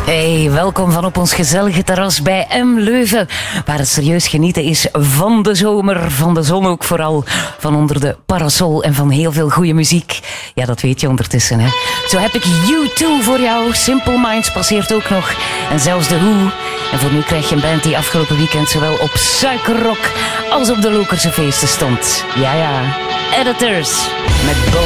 Hey, welkom van op ons gezellige terras bij M Leuven, waar het serieus genieten is van de zomer, van de zon ook vooral, van onder de parasol en van heel veel goede muziek. Ja, dat weet je ondertussen, hè. Zo heb ik U2 voor jou, Simple Minds passeert ook nog en zelfs The Who. En voor nu krijg je een band die afgelopen weekend zowel op Suikerrock als op de Lokerse feesten stond. Ja, Editors met